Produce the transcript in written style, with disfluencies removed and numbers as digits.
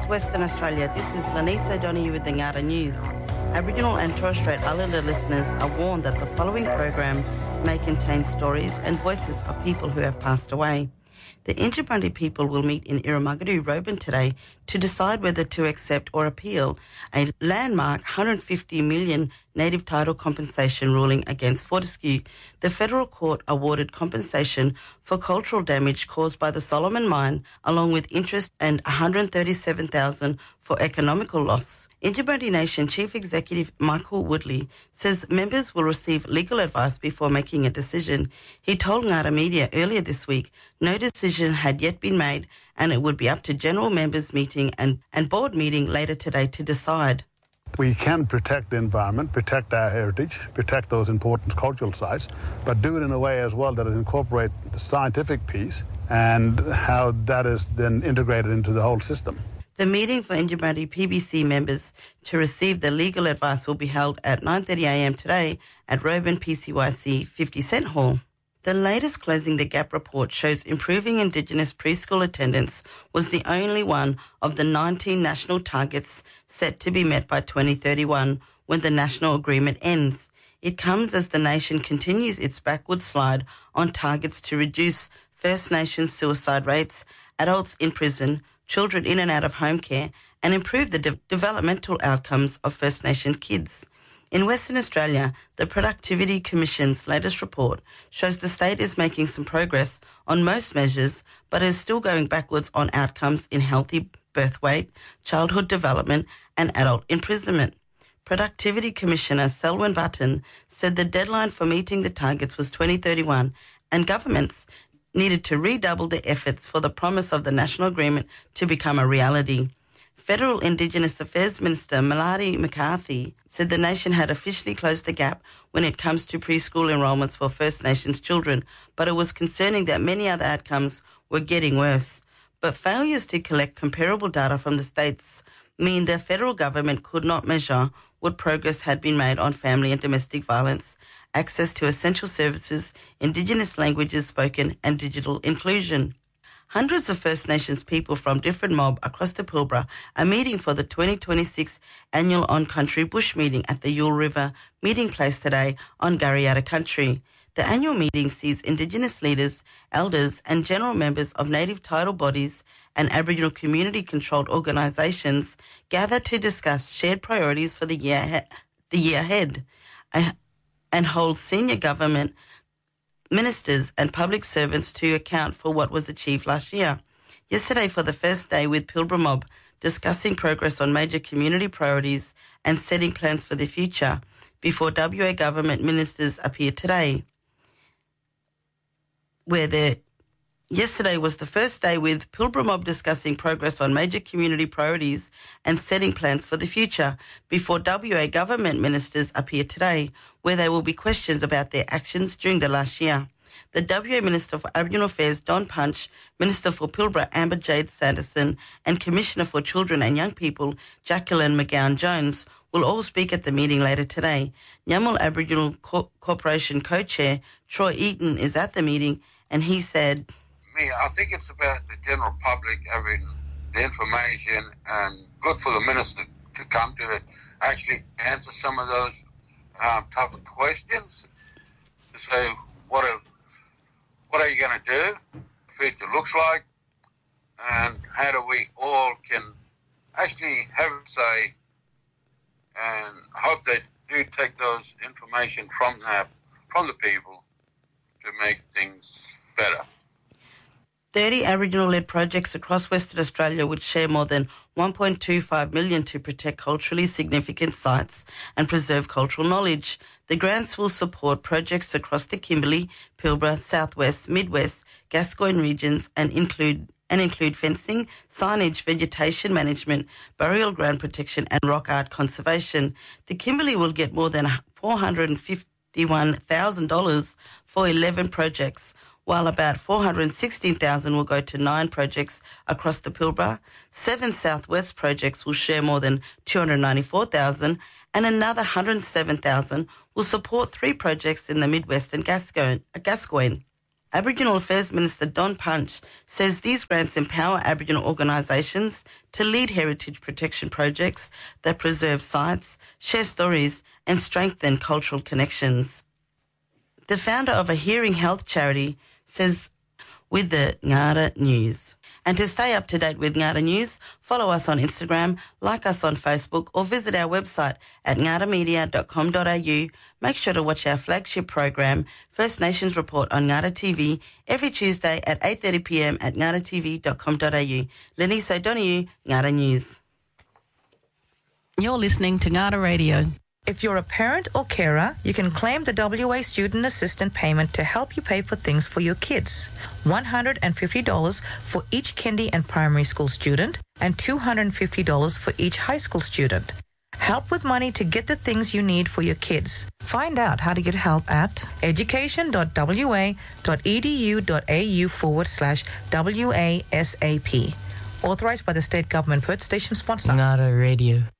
Western Australia, this is Lanice O'Donoghue with the Ngata News. Aboriginal and Torres Strait Islander listeners are warned that the following program may contain stories and voices of people who have passed away. The Yindjibarndi people will meet in Irumagadu, Roban today to decide whether to accept or appeal a landmark $150 million native title compensation ruling against Fortescue. The federal court awarded compensation for cultural damage caused by the Solomon mine, along with interest and $137,000 for economical loss. Yindjibarndi Nation Chief Executive Michael Woodley says members will receive legal advice before making a decision. He told Ngata Media earlier this week no decision had yet been made and it would be up to general members meeting and board meeting later today to decide. We can protect the environment, protect our heritage, protect those important cultural sites, but do it in a way as well that it incorporates the scientific piece and how that is then integrated into the whole system. The meeting for Yindjibarndi PBC members to receive the legal advice will be held at 9:30am today at Roban PCYC 50 Cent Hall. The latest Closing the Gap report shows improving Indigenous preschool attendance was the only one of the 19 national targets set to be met by 2031 when the national agreement ends. It comes as the nation continues its backward slide on targets to reduce First Nations suicide rates, adults in prison, children in and out of home care, and improve the developmental outcomes of First Nation kids. In Western Australia, the Productivity Commission's latest report shows the state is making some progress on most measures, but is still going backwards on outcomes in healthy birth weight, childhood development, and adult imprisonment. Productivity Commissioner Selwyn Button said the deadline for meeting the targets was 2031, and governments needed to redouble their efforts for the promise of the national agreement to become a reality. Federal Indigenous Affairs Minister Malari McCarthy said the nation had officially closed the gap when it comes to preschool enrolments for First Nations children, but it was concerning that many other outcomes were getting worse. But failures to collect comparable data from the states mean the federal government could not measure what progress had been made on family and domestic violence, access to essential services, Indigenous languages spoken, and digital inclusion. Hundreds of First Nations people from different mob across the Pilbara are meeting for the 2026 annual On-Country Bush meeting at the Yule River meeting place today on Garriata Country. The annual meeting sees Indigenous leaders, elders and general members of native title bodies and Aboriginal community-controlled organisations gather to discuss shared priorities for the year ahead and hold senior government ministers and public servants to account for what was achieved last year. Yesterday, for the first day with Pilbara Mob, discussing progress on major community priorities and setting plans for the future before WA government ministers appear today. Yesterday was the first day with Pilbara Mob discussing progress on major community priorities and setting plans for the future before WA government ministers appear today, where there will be questions about their actions during the last year. The WA Minister for Aboriginal Affairs, Don Punch, Minister for Pilbara, Amber Jade Sanderson, and Commissioner for Children and Young People, Jacqueline McGowan-Jones, will all speak at the meeting later today. Nyamal Aboriginal Corporation Co-Chair, Troy Eaton, is at the meeting, and he said, I think it's about the general public having the information and good for the minister to come to it, actually answer some of those type of questions to say what are you going to do, the future looks like, and how do we all can actually have a say, and hope they do take those information from the people to make things better. 30 Aboriginal-led projects across Western Australia would share more than $1.25 million to protect culturally significant sites and preserve cultural knowledge. The grants will support projects across the Kimberley, Pilbara, Southwest, Midwest, Gascoyne regions and include fencing, signage, vegetation management, burial ground protection and rock art conservation. The Kimberley will get more than $451,000 for 11 projects, while about $416,000 will go to 9 projects across the Pilbara. 7 Southwest projects will share more than $294,000, and another $107,000 will support 3 projects in the Midwest and Gascoyne. Aboriginal Affairs Minister Don Punch says these grants empower Aboriginal organisations to lead heritage protection projects that preserve sites, share stories and strengthen cultural connections. The founder of a hearing health charity says with the Ngara News. And to stay up to date with Ngara News, follow us on Instagram, like us on Facebook or visit our website at ngaramedia.com.au. Make sure to watch our flagship program, First Nations Report on Ngara TV, every Tuesday at 8:30pm at ngaratv.com.au. Lenise O'Donoghue, Ngara News. You're listening to Ngara Radio. If you're a parent or carer, you can claim the WA Student Assistant payment to help you pay for things for your kids. $150 for each kindy and primary school student and $250 for each high school student. Help with money to get the things you need for your kids. Find out how to get help at education.wa.edu.au/WASAP. Authorised by the State Government Perth Station sponsor. Ngara Radio.